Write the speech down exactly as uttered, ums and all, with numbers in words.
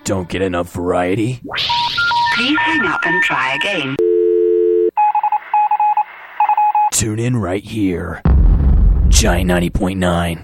Don't get enough variety? Please hang up and try again. Tune in right here. Giant ninety point nine.